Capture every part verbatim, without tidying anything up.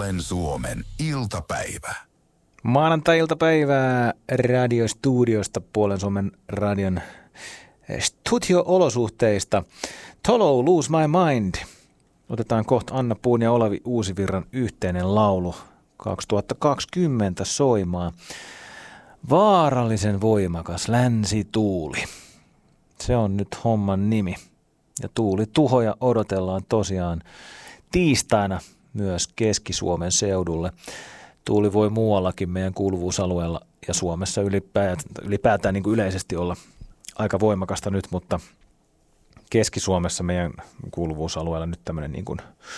All-in Suomen iltapäivä. Maanantai-iltapäivää radiostudiosta Puolen Suomen radion studio-olosuhteista. Tolo, Lose My Mind. Otetaan kohta Anna Puun ja Olavi Uusivirran yhteinen laulu kaksituhattakaksikymmentä soimaan. Vaarallisen voimakas länsituuli. Se on nyt homman nimi. Ja tuulituhoja odotellaan tosiaan tiistaina myös Keski-Suomen seudulle. Tuuli voi muuallakin meidän kuuluvuusalueella ja Suomessa ylipäätään, ylipäätään niin kuin yleisesti olla aika voimakasta nyt, mutta Keski-Suomessa meidän kuuluvuusalueella nyt tämmöinen niin kuin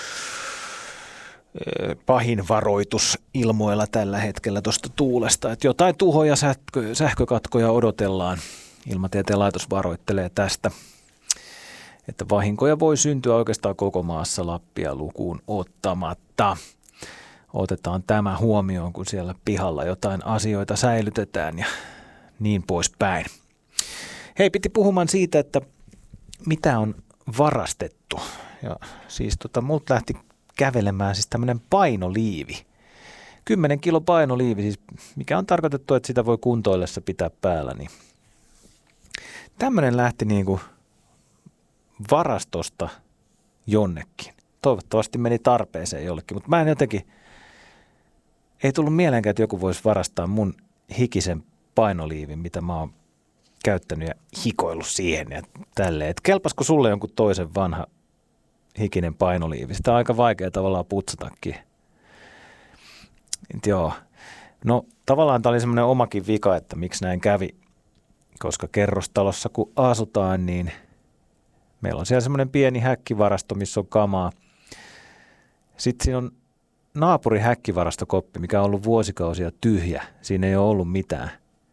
pahin varoitus ilmoilla tällä hetkellä tuosta tuulesta, että jotain tuhoja, sähkö, sähkökatkoja odotellaan. Ilmatieteen laitos varoittelee tästä, että vahinkoja voi syntyä oikeastaan koko maassa Lappia lukuun ottamatta. Otetaan tämä huomioon, kun siellä pihalla jotain asioita säilytetään ja niin poispäin. Hei, piti puhumaan siitä, että mitä on varastettu. Ja siis tota, multa lähti kävelemään siis tämmöinen painoliivi. Kymmenen kilo painoliivi, siis mikä on tarkoitettu, että sitä voi kuntoillessa pitää päällä. Niin tämmöinen lähti niinku varastosta jonnekin. Toivottavasti meni tarpeeseen jollekin, mutta mä en jotenkin, ei tullut mieleenkään, että joku voisi varastaa mun hikisen painoliivin, mitä mä oon käyttänyt ja hikoillut siihen ja tälleen. Että kelpasko sulle jonkun toisen vanha hikinen painoliivi? Sitä on aika vaikea tavallaan putsatakin. Et joo. No tavallaan tämä oli semmoinen omakin vika, että miksi näin kävi. Koska kerrostalossa kun asutaan, niin meillä on siellä semmoinen pieni häkkivarasto, missä on kamaa. Sitten siinä on naapuri häkkivarastokoppi, mikä on ollut vuosikausia tyhjä. Siinä ei ole ollut mitään.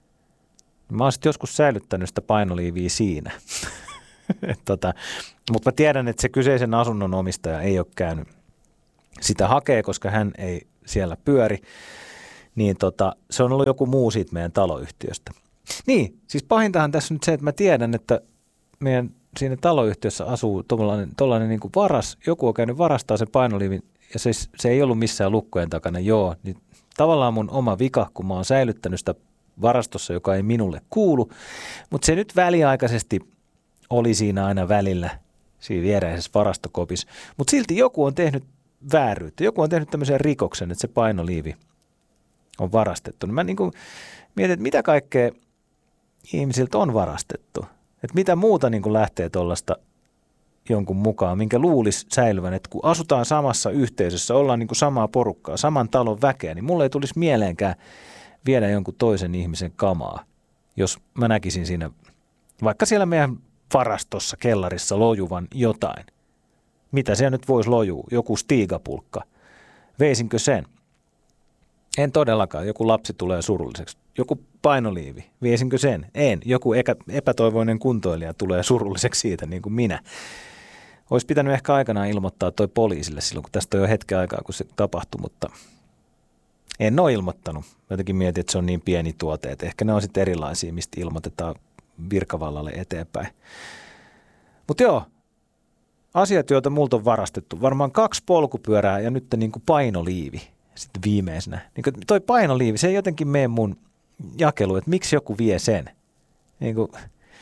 Mä oon sitten joskus säilyttänyt sitä painoliiviä siinä. tota, mutta mä tiedän, että se kyseisen asunnon omistaja ei ole käynyt sitä hakee, koska hän ei siellä pyöri. Niin tota, se on ollut joku muu siitä meidän taloyhtiöstä. Niin, siis pahintahan tässä nyt se, että mä tiedän, että meidän siinä taloyhtiössä asuu tuollainen, tuollainen niin kuin varas. Joku on käynyt varastaa sen painoliivin ja se, se ei ollut missään lukkojen takana. Joo, niin tavallaan mun oma vika, kun mä oon säilyttänyt sitä varastossa, joka ei minulle kuulu. Mutta se nyt väliaikaisesti oli siinä aina välillä, siinä viereisessä varastokopissa. Mutta silti joku on tehnyt vääryyttä. Joku on tehnyt tämmöisen rikoksen, että se painoliivi on varastettu. Mä niin kuin mietin, että mitä kaikkea ihmisiltä on varastettu. Että mitä muuta niin kuin lähtee tuollaista jonkun mukaan, minkä luulisi säilyvän, että kun asutaan samassa yhteisössä, ollaan niin kuin samaa porukkaa, saman talon väkeä, niin mulle ei tulisi mieleenkään viedä jonkun toisen ihmisen kamaa, jos mä näkisin siinä, vaikka siellä meidän varastossa, kellarissa lojuvan jotain. Mitä siellä nyt voisi lojua? Joku stiigapulkka. Veisinkö sen? En todellakaan. Joku lapsi tulee surulliseksi. Joku painoliivi. Viesinkö sen? En. Joku epätoivoinen kuntoilija tulee surulliseksi siitä, niin kuin minä. Olisi pitänyt ehkä aikanaan ilmoittaa toi poliisille silloin, kun tästä on jo hetken aikaa, kun se tapahtui, mutta en ole ilmoittanut. Jotenkin mietin, että se on niin pieni tuote, että ehkä ne on sitten erilaisia, mistä ilmoitetaan virkavallalle eteenpäin. Mutta joo, asiat, joita multa on varastettu. Varmaan kaksi polkupyörää ja nyt niin kuin painoliivi sitten viimeisenä. Niin kuin toi painoliivi, se ei jotenkin mene mun jakelu, että miksi joku vie sen. Niin kuin,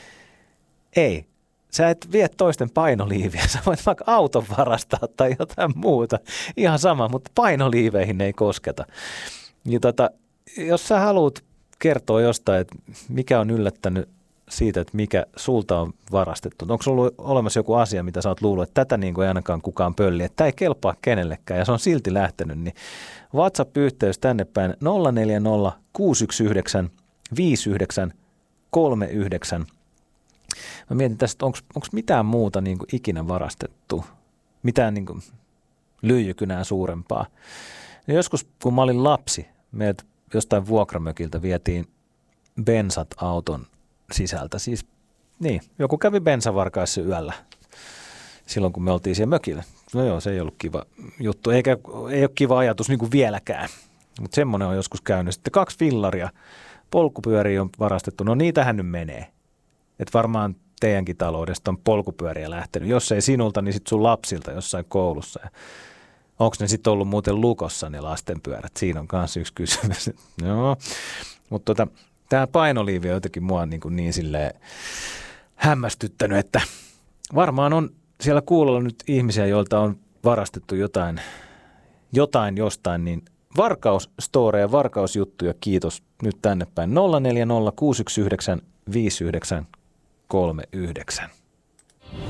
ei. Sä et vie toisten painoliiviä, sä voit vaikka auton varastaa tai jotain muuta. Ihan sama, mutta painoliiveihin ei kosketa. Ja tota, jos sä haluat kertoa jostain, että mikä on yllättänyt siitä, että mikä sulta on varastettu. Onko sulla olemassa joku asia, mitä sä oot luullut, että tätä niin kuin ei ainakaan kukaan pölli, että tämä ei kelpaa kenellekään ja se on silti lähtenyt, niin WhatsApp-yhteys tänne päin nolla neljä nolla kuusi yksi yhdeksän viisi yhdeksän kolme yhdeksän. Mä mietin tästä, onko mitään muuta niin kuin ikinä varastettu, mitään niin kuin lyijykynää suurempaa. Ja joskus, kun mä olin lapsi, meiltä jostain vuokramökiltä vietiin bensat auton sisältä. Siis niin, joku kävi bensavarkaissa yöllä silloin, kun me oltiin siellä mökillä. No joo, se ei ollut kiva juttu, eikä ei ole kiva ajatus niin kuin vieläkään, mutta semmoinen on joskus käynyt. Sitten kaksi fillaria, polkupyöriä on varastettu, no niitähän nyt menee. Että varmaan teidänkin taloudesta on polkupyöriä lähtenyt. Jos ei sinulta, niin sitten sun lapsilta jossain koulussa. Ja Onko ne sitten ollut muuten lukossa ne lastenpyörät? Siinä on myös yksi kysymys. No, mutta tota, tämä painoliivi on jotenkin mua niin, kuin niin silleen hämmästyttänyt, että varmaan on siellä kuulolla nyt ihmisiä, joilta on varastettu jotain, jotain jostain, niin varkausstoreja, varkausjuttuja, kiitos nyt tänne päin. nolla neljä nolla kuusi yksi yhdeksän viisi yhdeksän kolme yhdeksän.